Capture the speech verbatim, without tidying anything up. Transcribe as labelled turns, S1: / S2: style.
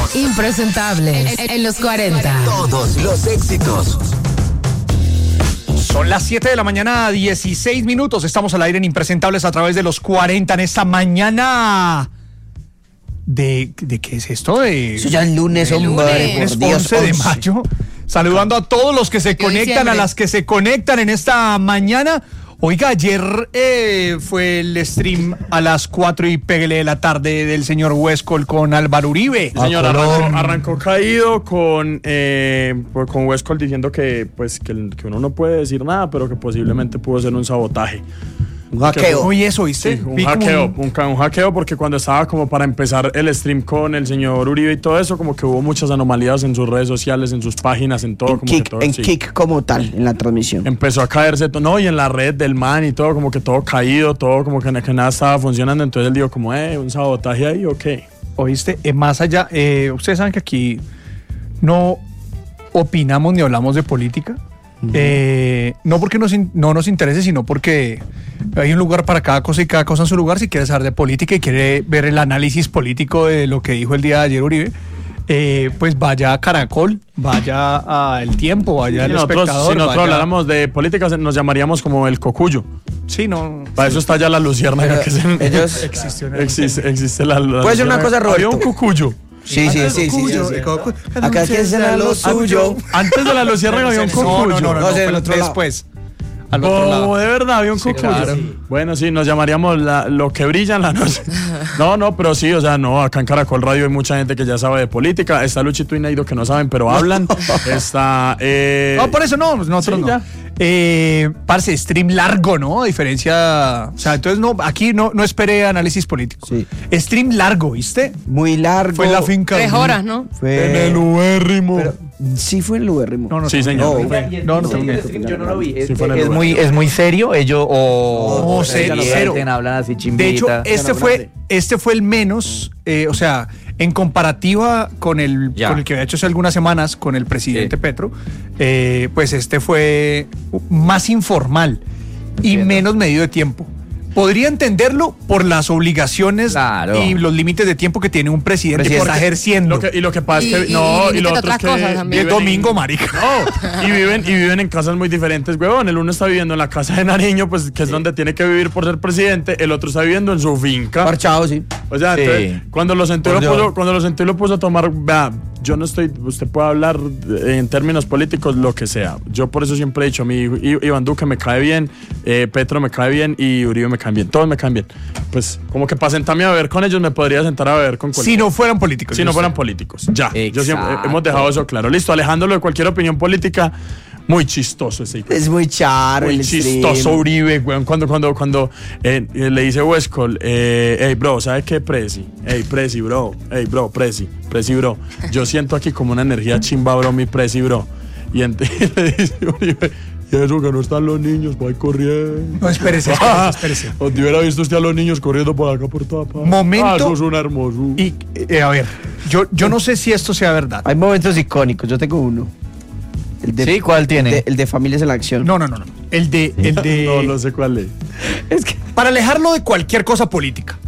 S1: Impresentables en, en los cuarenta.
S2: Todos los éxitos.
S3: Son las siete de la mañana, dieciséis minutos. Estamos al aire en Impresentables a través de los cuarenta en esta mañana. ¿De, de qué es esto? De,
S4: Eso ya es lunes,
S3: de
S4: hombre,
S3: lunes,
S4: por Dios,
S3: once de mayo. Saludando a todos los que se conectan,
S1: diciembre.
S3: a las que se conectan en esta mañana. Oiga, ayer eh, fue el stream a las cuatro y pégale de la tarde del señor Huescol con Álvaro Uribe.
S5: Sí, señor, arrancó, arrancó caído con, eh, pues, con Huescol diciendo que, pues, que, que uno no puede decir nada, pero que posiblemente pudo ser un sabotaje.
S4: Un hackeo.
S3: Oye, eso, ¿viste?
S5: Sí, un
S3: Vi como
S5: hackeo,
S3: un-
S5: un, ca- un hackeo porque cuando estaba como para empezar el stream con el señor Uribe y todo eso, como que hubo muchas anomalías en sus redes sociales, en sus páginas, en todo.
S4: En,
S5: como
S4: kick,
S5: que todo,
S4: en
S5: sí.
S4: kick como tal, en la transmisión.
S5: Empezó a caerse, to- no, y en la red del man y todo, como que todo caído, todo como que, que nada estaba funcionando. Entonces él dijo como, eh, un sabotaje ahí, ok.
S3: Oíste, eh, más allá, eh, ustedes saben que aquí no opinamos ni hablamos de política. Eh, no porque nos in- no nos interese, sino porque hay un lugar para cada cosa y cada cosa en su lugar. Si quiere saber de política y quiere ver el análisis político de lo que dijo el día de ayer Uribe, eh, pues vaya a Caracol, vaya a El Tiempo, vaya
S5: Si
S3: al
S5: nosotros,
S3: Espectador.
S5: si nosotros
S3: vaya-
S5: habláramos de política, nos llamaríamos como el cocuyo.
S3: Sí, no.
S5: Para eso está ya la luciérnaga.
S4: Pero
S5: que se-
S4: ellos-
S3: Existió.
S5: existe, existe la, la
S4: Puede ser una
S5: luciérnaga.
S4: cosa, Roberto.
S5: Había un cucuyo.
S4: Sí, sí, sí, sí, sí, sí. Acá quien será lo suyo.
S5: Antes de la luciérnaga había un
S3: No,
S5: cocuyo.
S3: no, no, no,
S4: No,
S3: no,
S4: sí,
S3: fue
S4: del otro lado.
S3: después. Al otro
S5: Oh,
S3: lado.
S5: de verdad, había un
S3: Sí,
S5: cocuyo.
S3: claro.
S5: Bueno, sí, nos llamaríamos la- lo que brilla en la noche. No, no, pero sí, o sea, no, acá en Caracol Radio hay mucha gente que ya sabe de política. Está Luchito y Neido que no saben, pero hablan. Está. Eh,
S3: No, por eso no, nosotros
S5: sí,
S3: no.
S5: ya.
S3: Eh, parce, stream largo, ¿no? A diferencia. O sea, entonces no, aquí no, no esperé análisis político.
S4: Sí.
S3: Stream largo, ¿viste?
S4: Muy largo.
S3: Fue en la finca.
S1: Tres horas, ¿no?
S4: Fue...
S5: En el ubérrimo.
S4: Pero, sí fue en el ubérrimo.
S3: No, no,
S5: Sí,
S3: no,
S5: señor.
S3: No, fue- no, no,
S4: Sí,
S3: no,
S4: sí,
S3: no.
S4: yo no lo vi.
S5: Sí, fue en el
S6: Es
S5: lugar.
S6: muy, es muy serio, ellos o,
S3: No,
S6: o
S3: serio,
S6: se divierten,
S3: cero.
S6: hablan así chimbita.
S3: De hecho, este
S4: no,
S3: fue,
S4: grande.
S3: este fue el menos, eh, o sea, en comparativa con el,
S6: Ya.
S3: con el que había hecho hace algunas semanas con el presidente
S6: Sí.
S3: Petro, eh, pues este fue más informal y
S6: Entiendo.
S3: menos medido de tiempo. Podría entenderlo por las obligaciones
S6: Claro.
S3: y los límites de tiempo que tiene un presidente que
S6: Presidente.
S3: está ejerciendo.
S5: Lo que- y lo que pasa es
S1: Y-
S5: que.
S1: y-
S5: no,
S1: y
S5: y lo
S1: limita
S5: otro es
S1: otras
S5: que.
S1: cosas también.
S3: Es
S5: viven en-
S3: domingo, marica.
S5: No, y viven, y viven en casas muy diferentes, huevón. El uno está viviendo en la casa de Nariño, pues que es donde tiene que vivir por ser presidente. El otro está viviendo en su finca.
S4: Parchado, sí.
S5: O sea,
S6: Sí.
S5: entonces, cuando lo sentó y lo
S6: Por
S5: puso,
S6: Dios.
S5: cuando lo sentó y lo puso a tomar, vea, yo no estoy, usted puede hablar en términos políticos, lo que sea. Yo por eso siempre he dicho, a mí I- Iván Duque me cae bien, eh, Petro me cae bien y Uribe me cae bien. Todos me caen bien. Pues como que para sentarme a beber con ellos me podría sentar a beber con
S3: Si
S5: cualquiera.
S3: no fueran políticos.
S5: Si no
S3: yo
S5: fueran
S3: sé.
S5: políticos. Ya. Yo siempre,
S6: Exacto.
S5: hemos dejado eso claro. Listo, alejándolo de cualquier opinión política. Muy chistoso ese hijo.
S4: Es muy charo
S5: Muy
S4: el
S5: chistoso
S4: stream.
S5: Uribe, weón, cuando, cuando, cuando eh, eh, le dice Huescol, eh, hey, bro, ¿sabes qué, Prezi? Hey, Prezi, bro, hey, bro, Prezi, Prezi, bro. Yo siento aquí como una energía chimba, bro, mi Prezi, bro. Y ent- le dice Uribe, y eso que no están los niños, va corriendo.
S3: No, espérese, espérese, espérese.
S5: Donde hubiera visto usted a los niños corriendo por acá, por toda parte.
S3: Momento-
S5: Ah, eso es una hermosura.
S3: Y, eh, a ver, yo, yo no sé si esto sea verdad.
S4: Hay momentos icónicos, yo tengo uno. El de,
S6: Sí, ¿cuál tiene?
S4: de- el de Familias en la Acción.
S3: No, no, no, no. El de, el de.
S5: No, no sé cuál es.
S4: Es que
S3: Para alejarlo de cualquier cosa política.